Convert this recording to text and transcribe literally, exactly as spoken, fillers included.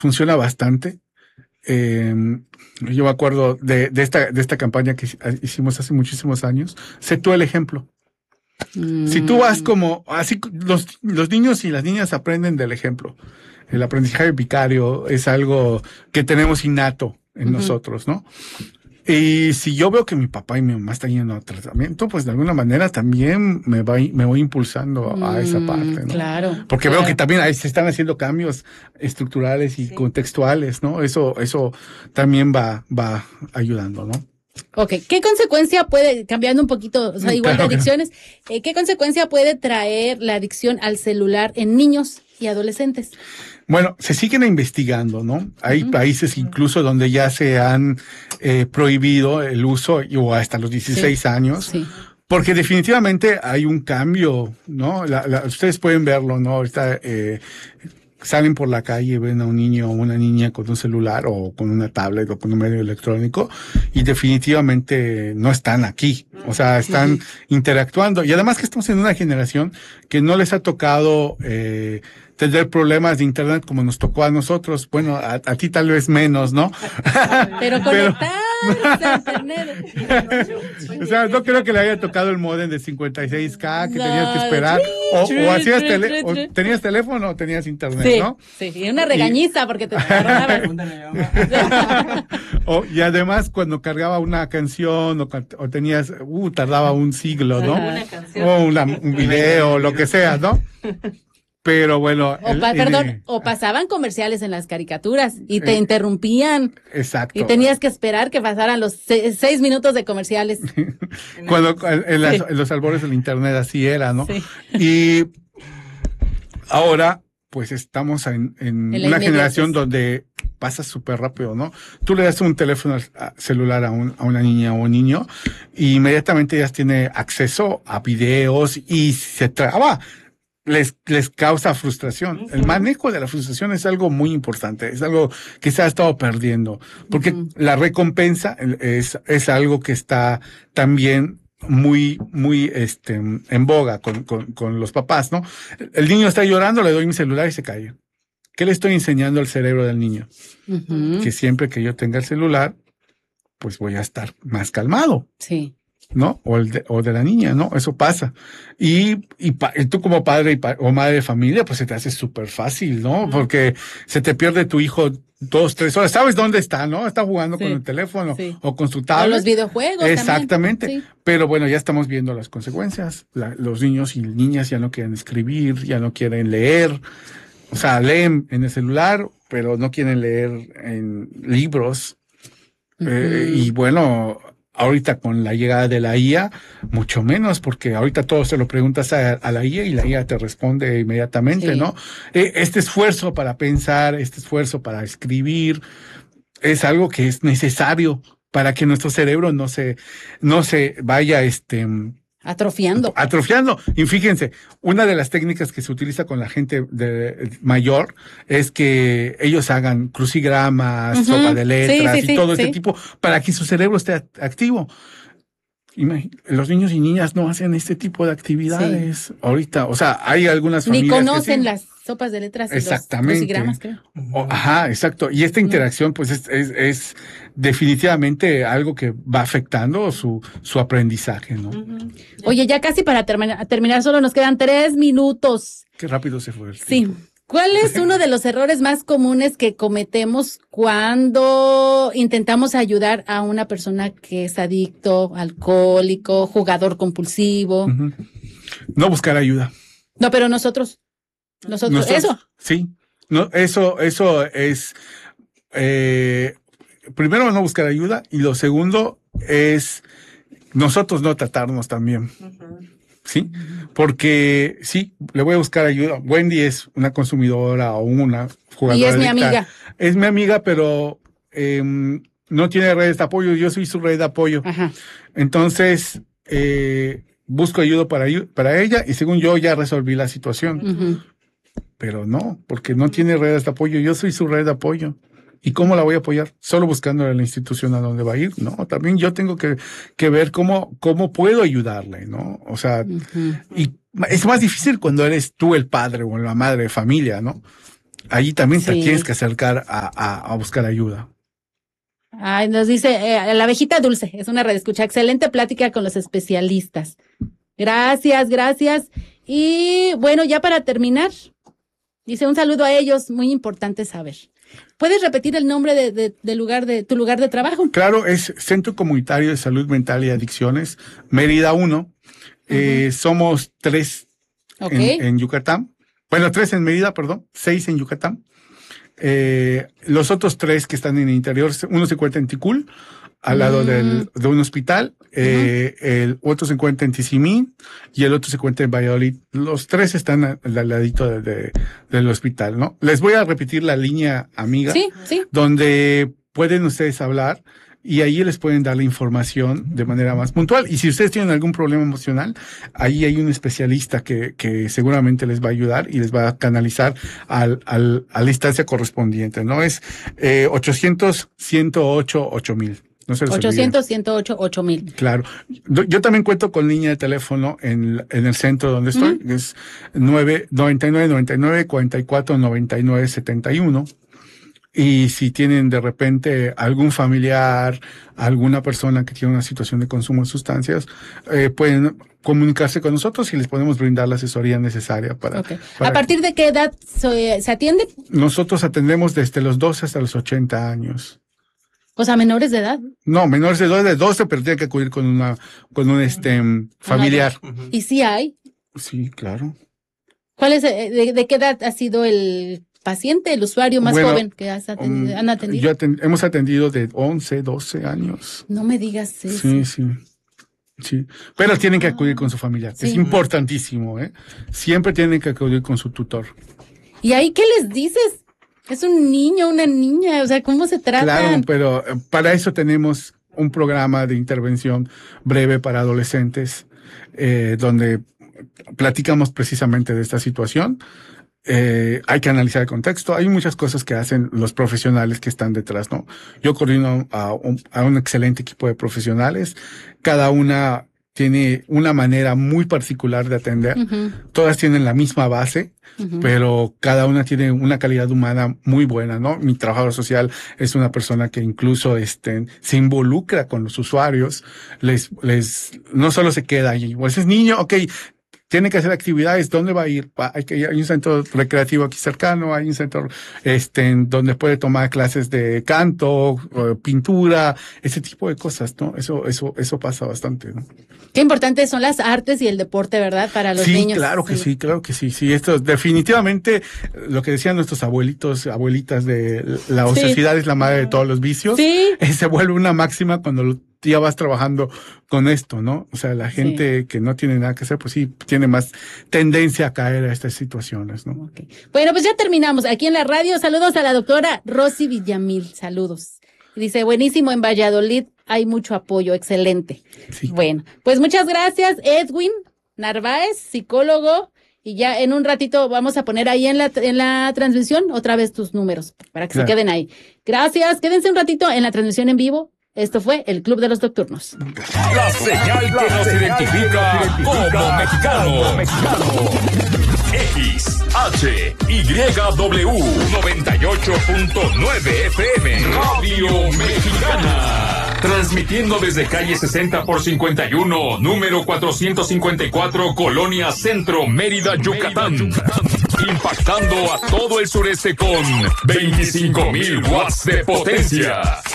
funciona bastante. Eh, yo me acuerdo de, de esta, de esta campaña que hicimos hace muchísimos años. Sé tú el ejemplo. Mm. Si tú vas como, así, los, los niños y las niñas aprenden del ejemplo. El aprendizaje vicario es algo que tenemos innato en uh-huh. nosotros, ¿no? Y si yo veo que mi papá y mi mamá están yendo a tratamiento, pues de alguna manera también me voy, me voy impulsando mm, a esa parte, ¿no? Claro. Porque claro. veo que también ahí se están haciendo cambios estructurales y sí. contextuales, ¿no? Eso, eso también va, va ayudando, ¿no? Ok, ¿qué consecuencia puede, cambiando un poquito, o sea, igual claro, de adicciones, eh, qué consecuencia puede traer la adicción al celular en niños y adolescentes? Bueno, se siguen investigando, ¿no? Hay uh-huh. países incluso donde ya se han eh, prohibido el uso o hasta los dieciséis sí, años. Sí. Porque definitivamente hay un cambio, ¿no? La, la, ustedes pueden verlo, ¿no? Ahorita eh, salen por la calle, ven a un niño o una niña con un celular o con una tablet o con un medio electrónico y definitivamente no están aquí. O sea, están uh-huh. interactuando. Y además que estamos en una generación que no les ha tocado eh, tener problemas de internet como nos tocó a nosotros. Bueno, a, a ti tal vez menos, ¿no? Pero conectarse a internet. O sea, no creo que le haya tocado el módem de cincuenta y seis K que no. tenías que esperar. O, o hacías tele, o tenías teléfono o tenías internet, sí, ¿no? Sí, y una regañiza y... porque te agarraban. o, y además cuando cargaba una canción o, o tenías, uh, tardaba un siglo, ¿no? Una canción. O una, un video, lo que sea, ¿no? Pero bueno. O, pa, el, perdón, el, o pasaban comerciales en las caricaturas y te eh, interrumpían. Exacto. Y tenías que esperar que pasaran los seis, seis minutos de comerciales. Cuando en, en, las, sí. en los albores del internet así era, ¿no? Sí. Y ahora, pues estamos en, en, en una generación donde pasa súper rápido, ¿no? Tú le das un teléfono celular a, un, a una niña o un niño y inmediatamente ya tiene acceso a videos y se traba. Les, les causa frustración. Uh-huh. El manejo de la frustración es algo muy importante, es algo que se ha estado perdiendo, porque uh-huh. la recompensa es, es algo que está también muy, muy, este, en boga con, con, con los papás, ¿no? El niño está llorando, le doy mi celular y se calla. ¿Qué le estoy enseñando al cerebro del niño? Uh-huh. Que siempre que yo tenga el celular, pues voy a estar más calmado. Sí. ¿No? O, el de, o de la niña, ¿no? Eso pasa. Y, y, pa, y tú como padre y pa, o madre de familia, pues se te hace súper fácil, ¿no? Porque se te pierde tu hijo dos, tres horas. ¿Sabes dónde está, no? Está jugando sí, con el teléfono sí. o con su tablet. O los videojuegos Exactamente. También. Sí. Pero bueno, ya estamos viendo las consecuencias. La, los niños y niñas ya no quieren escribir, ya no quieren leer. O sea, leen en el celular, pero no quieren leer en libros. Uh-huh. Eh, y bueno, ahorita con la llegada de la I A, mucho menos, porque ahorita todo se lo preguntas a, a la I A y la I A te responde inmediatamente, sí. ¿no? Eh, este esfuerzo para pensar, este esfuerzo para escribir, es algo que es necesario para que nuestro cerebro no se, no se vaya, este, atrofiando. Atrofiando. Y fíjense, una de las técnicas que se utiliza con la gente de, mayor es que ellos hagan crucigramas, uh-huh. sopa de letras sí, sí, y todo sí, este sí. tipo para que su cerebro esté activo. Imagin- los niños y niñas no hacen este tipo de actividades sí. ahorita. O sea, hay algunas familias ni conocen que sí. las sopas de letras y Exactamente. los crucigramas, creo. O, ajá, exacto. Y esta interacción, pues, es, es, es definitivamente algo que va afectando su, su aprendizaje, ¿no? Uh-huh. Oye, ya casi para terminar, terminar, solo nos quedan tres minutos. Qué rápido se fue el Sí. tiempo. ¿Cuál es uno de los errores más comunes que cometemos cuando intentamos ayudar a una persona que es adicto, alcohólico, jugador compulsivo? Uh-huh. No buscar ayuda. No, pero nosotros, nosotros, nosotros eso. Sí, no, eso, eso es, eh, primero no buscar ayuda y lo segundo es nosotros no tratarnos también. Uh-huh. Sí, porque sí, le voy a buscar ayuda. Wendy es una consumidora o una jugadora. Y es mi adicta. amiga. Es mi amiga, pero eh, no tiene redes de apoyo. Yo soy su red de apoyo. Ajá. Entonces, eh, busco ayuda para, para ella y según yo ya resolví la situación. Uh-huh. Pero no, porque no tiene redes de apoyo. Yo soy su red de apoyo. ¿Y cómo la voy a apoyar? ¿Solo buscando la institución a donde va a ir? No, también yo tengo que, que ver cómo, cómo puedo ayudarle, ¿no? O sea, uh-huh. y es más difícil cuando eres tú el padre o la madre de familia, ¿no? ahí también te Sí. tienes que acercar a, a, a buscar ayuda. Ay, nos dice eh, la abejita dulce, es una radioescucha. Excelente plática con los especialistas. Gracias, gracias. Y bueno, ya para terminar, dice un saludo a ellos, muy importante saber. ¿Puedes repetir el nombre de, de, de lugar de tu lugar de trabajo? Claro, es Centro Comunitario de Salud Mental y Adicciones, Mérida uno. Uh-huh. Eh, somos tres okay. en, en Yucatán. Bueno, tres en Mérida, perdón, seis en Yucatán. Eh, los otros tres que están en el interior, uno se encuentra en Ticul, al lado mm. del, de un hospital, eh, uh-huh. el otro se encuentra en Tizimín y el otro se encuentra en Valladolid. Los tres están al, al ladito de, de, del hospital, ¿no? Les voy a repetir la línea amiga, sí, sí. donde pueden ustedes hablar y ahí les pueden dar la información de manera más puntual. Y si ustedes tienen algún problema emocional, ahí hay un especialista que, que seguramente les va a ayudar y les va a canalizar al, al, a la instancia correspondiente, ¿no? Es eh, ochocientos, ciento ocho, ocho mil. No se ochocientos, ciento ocho, ocho mil. Claro. Yo también cuento con línea de teléfono en, en el centro donde estoy, uh-huh. es nueve, noventa y nueve, noventa y nueve, cuarenta y cuatro, noventa y nueve, setenta y uno. Y si tienen de repente algún familiar, alguna persona que tiene una situación de consumo de sustancias, eh, pueden comunicarse con nosotros y les podemos brindar la asesoría necesaria para... Okay. para ¿A partir de qué edad se, se atiende? Nosotros atendemos desde los doce hasta los ochenta años. O sea, menores de edad. No, menores de edad de doce, pero tiene que acudir con una, con un este familiar. Uh-huh. ¿Y sí hay? Sí, claro. ¿Cuál es, de, de qué edad ha sido el paciente, el usuario más bueno, joven que has atendido, um, han atendido? Yo atend, hemos atendido de once, doce años. No me digas eso. Sí, sí. Sí, pero tienen que acudir con su familiar. Sí. Es importantísimo, ¿eh? Siempre tienen que acudir con su tutor. ¿Y ahí qué les dices? Es un niño, una niña, o sea, ¿cómo se trata? Claro, pero para eso tenemos un programa de intervención breve para adolescentes, eh, donde platicamos precisamente de esta situación. Eh, hay que analizar el contexto. Hay muchas cosas que hacen los profesionales que están detrás, ¿no? Yo coordino a un, a un excelente equipo de profesionales. Cada una tiene una manera muy particular de atender. Uh-huh. Todas tienen la misma base, uh-huh. pero cada una tiene una calidad humana muy buena, ¿no? Mi trabajador social es una persona que incluso este, se involucra con los usuarios. Les, les, no solo se queda ahí. Pues es niño, ok. Tiene que hacer actividades. ¿Dónde va a ir? Hay que hay un centro recreativo aquí cercano, hay un centro este en donde puede tomar clases de canto, pintura, ese tipo de cosas, ¿no? Eso eso eso pasa bastante, ¿no? Qué importantes son las artes y el deporte, ¿verdad? Para los sí, niños. Claro que sí. sí, claro que sí. Sí, esto definitivamente lo que decían nuestros abuelitos, abuelitas de la ociosidad sí. es la madre de todos los vicios. Sí. Se vuelve una máxima cuando lo ya vas trabajando con esto, ¿no? O sea, la gente sí. que no tiene nada que hacer, pues sí, tiene más tendencia a caer a estas situaciones, ¿no? Okay. Bueno, pues ya terminamos. Aquí en la radio, saludos a la doctora Rosy Villamil, saludos. Dice, buenísimo, en Valladolid hay mucho apoyo, excelente. Sí. Bueno, pues muchas gracias, Edwin Narváez, psicólogo, y ya en un ratito vamos a poner ahí en la, en la transmisión otra vez tus números, para que claro. se queden ahí. Gracias, quédense un ratito en la transmisión en vivo. Esto fue el Club de los Nocturnos. La señal que nos identifica como mexicano. X, H, Y, W, noventa y ocho punto nueve F M, Radio Mexicana. Transmitiendo desde calle sesenta por cincuenta y uno, número cuatrocientos cincuenta y cuatro, Colonia Centro, Mérida, Yucatán. Impactando a todo el sureste con veinticinco mil watts de potencia.